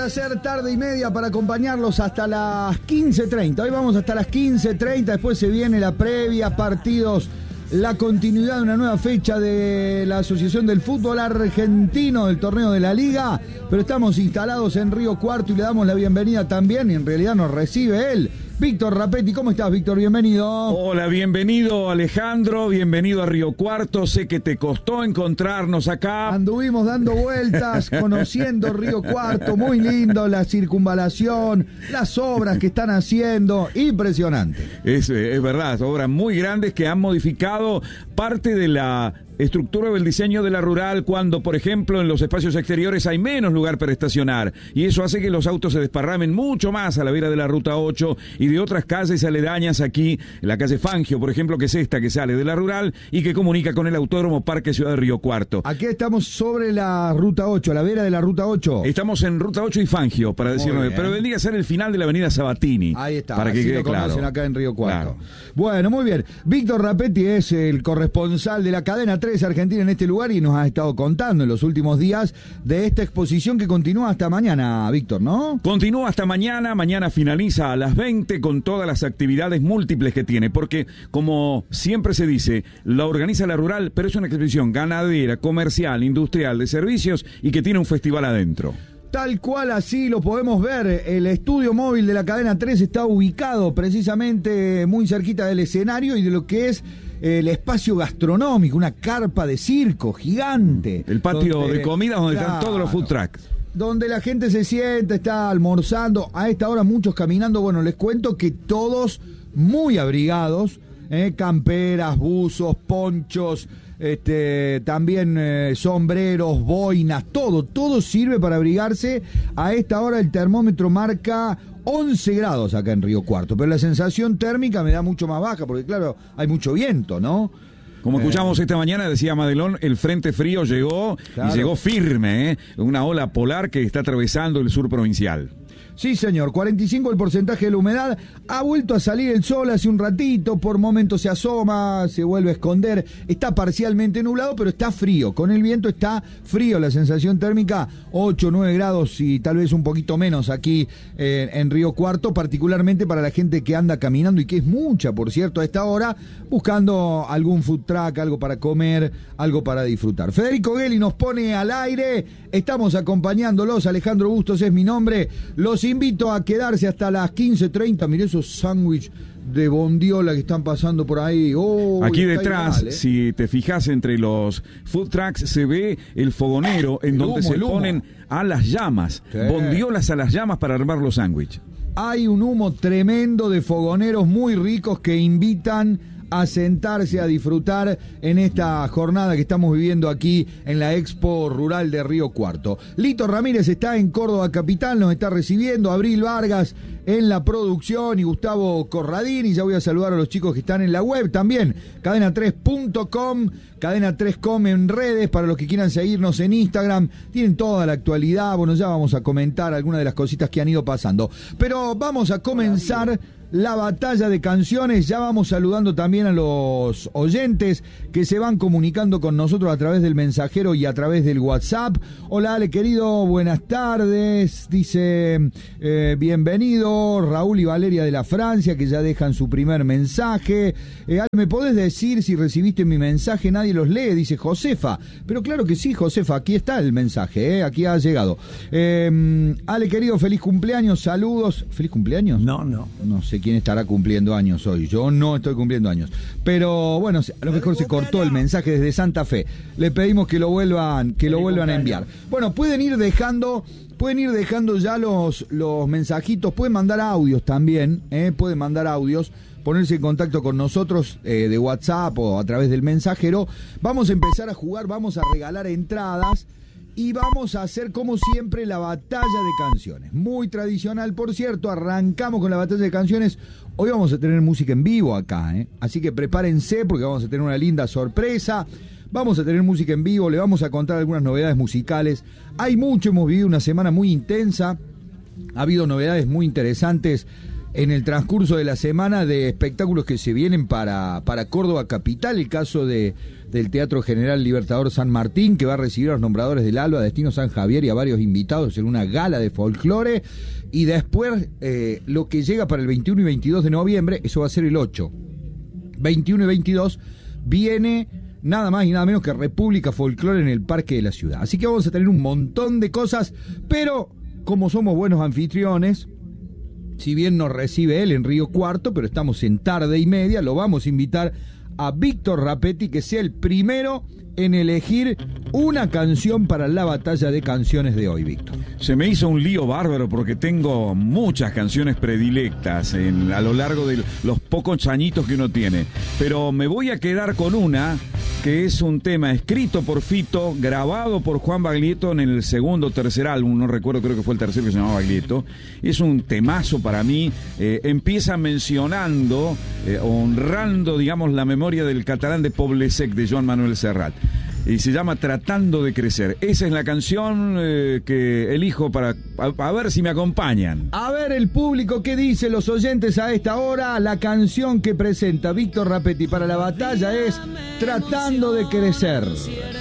para hacer tarde y media, para acompañarlos hasta las 15:30. Hoy vamos hasta las 15:30, después se viene la previa, partidos, la continuidad de una nueva fecha de la Asociación del Fútbol Argentino, del torneo de la Liga, pero estamos instalados en Río Cuarto y le damos la bienvenida también, y en realidad nos recibe él, Víctor Rapetti. ¿Cómo estás, Víctor? Bienvenido. Hola, bienvenido, Alejandro, bienvenido a Río Cuarto. Sé que te costó encontrarnos acá. Anduvimos dando vueltas, conociendo Río Cuarto, muy lindo, la circunvalación, las obras que están haciendo, impresionante. Es verdad, obras muy grandes que han modificado parte de la estructura del diseño de la rural, cuando, por ejemplo, en los espacios exteriores hay menos lugar para estacionar, y eso hace que los autos se desparramen mucho más a la vera de la Ruta 8 y de otras calles aledañas aquí, la calle Fangio, por ejemplo, que es esta que sale de la rural y que comunica con el Autódromo Parque Ciudad de Río Cuarto. Aquí estamos sobre la Ruta 8, a la vera de la Ruta 8. Estamos en Ruta 8 y Fangio, para decirlo, pero vendría a ser el final de la avenida Sabatini. Ahí está, para que así quede lo conocen claro acá en Río Cuarto. Claro. Bueno, muy bien. Víctor Rapetti es el corresponsal de la cadena 3 Argentina en este lugar y nos ha estado contando en los últimos días de esta exposición que continúa hasta mañana, Víctor, ¿no? Continúa hasta mañana finaliza a las 20 con todas las actividades múltiples que tiene, porque como siempre se dice, la organiza la rural, pero es una exposición ganadera, comercial, industrial, de servicios y que tiene un festival adentro. Tal cual, así lo podemos ver. El estudio móvil de la cadena 3 está ubicado precisamente muy cerquita del escenario y de lo que es el espacio gastronómico, una carpa de circo gigante. El patio de comida donde están todos los food trucks. Donde la gente se sienta, está almorzando, a esta hora muchos caminando. Bueno, les cuento que todos muy abrigados, camperas, buzos, ponchos, también sombreros, boinas, todo sirve para abrigarse. A esta hora el termómetro marca 11 grados acá en Río Cuarto, pero la sensación térmica me da mucho más baja, porque claro, hay mucho viento, ¿no? Como escuchamos esta mañana, decía Madelón, el frente frío llegó, claro, y llegó firme, una ola polar que está atravesando el sur provincial. Sí, señor, 45 el porcentaje de la humedad, ha vuelto a salir el sol hace un ratito, por momentos se asoma, se vuelve a esconder, está parcialmente nublado, pero está frío, con el viento está frío, la sensación térmica 8, 9 grados y tal vez un poquito menos aquí en Río Cuarto, particularmente para la gente que anda caminando y que es mucha, por cierto, a esta hora, buscando algún food truck, algo para comer, algo para disfrutar. Federico Gelli nos pone al aire, estamos acompañándolos, Alejandro Bustos es mi nombre, los invito a quedarse hasta las 15:30. Miré esos sándwiches de bondiola que están pasando por ahí. Aquí detrás, igual, si te fijas entre los food trucks, se ve el fogonero en donde se ponen a las llamas, bondiolas a las llamas para armar los sándwiches. Hay un humo tremendo de fogoneros muy ricos que invitan a sentarse, a disfrutar en esta jornada que estamos viviendo aquí en la Expo Rural de Río Cuarto. Lito Ramírez está en Córdoba Capital, nos está recibiendo, Abril Vargas en la producción y Gustavo Corradini. Ya voy a saludar a los chicos que están en la web también, cadena3.com, cadena3com en redes, para los que quieran seguirnos en Instagram, tienen toda la actualidad. Bueno, ya vamos a comentar algunas de las cositas que han ido pasando, pero vamos a comenzar la batalla de canciones. Ya vamos saludando también a los oyentes que se van comunicando con nosotros a través del mensajero y a través del WhatsApp. Hola Ale querido, buenas tardes, dice bienvenido Raúl y Valeria de la Francia, que ya dejan su primer mensaje. Ale, ¿me podés decir si recibiste mi mensaje? Nadie los lee, dice Josefa. Pero claro que sí, Josefa, aquí está el mensaje, aquí ha llegado. Ale querido, feliz cumpleaños, saludos. ¿Feliz cumpleaños? No sé quién estará cumpliendo años hoy. Yo no estoy cumpliendo años. Pero bueno, a lo mejor se cortó el mensaje desde Santa Fe. Le pedimos que lo vuelvan a enviar. Bueno, pueden ir dejando ya los mensajitos, pueden mandar audios también, pueden mandar audios, ponerse en contacto con nosotros de WhatsApp o a través del mensajero. Vamos a empezar a jugar, vamos a regalar entradas y vamos a hacer, como siempre, la batalla de canciones. Muy tradicional, por cierto. Arrancamos con la batalla de canciones. Hoy vamos a tener música en vivo acá, así que prepárense porque vamos a tener una linda sorpresa. Vamos a tener música en vivo, le vamos a contar algunas novedades musicales. Hay mucho, hemos vivido una semana muy intensa. Ha habido novedades muy interesantes en el transcurso de la semana de espectáculos que se vienen para Córdoba Capital, el caso del Teatro General Libertador San Martín, que va a recibir a los nombradores del ALBA, Destino San Javier y a varios invitados en una gala de folclore, y después lo que llega para el 21 y 22 de noviembre, eso va a ser el 8, 21 y 22, viene nada más y nada menos que República Folclore en el Parque de la Ciudad. Así que vamos a tener un montón de cosas, pero como somos buenos anfitriones, si bien nos recibe él en Río Cuarto, pero estamos en tarde y media, lo vamos a invitar a Víctor Rapetti, que sea el primero en elegir una canción para la batalla de canciones de hoy, Víctor. Se me hizo un lío bárbaro porque tengo muchas canciones predilectas a lo largo de los pocos añitos que uno tiene, pero me voy a quedar con una que es un tema escrito por Fito, grabado por Juan Baglietto en el segundo o tercer álbum, no recuerdo, creo que fue el tercero, que se llamaba Baglietto. Es un temazo para mí. Empieza mencionando, honrando, digamos, la memoria del catalán de Poblesec, de Joan Manuel Serrat. Y se llama Tratando de Crecer. Esa es la canción que elijo para a ver si me acompañan. A ver el público, ¿qué dice los oyentes a esta hora? La canción que presenta Víctor Rapetti para la batalla es Tratando de Crecer.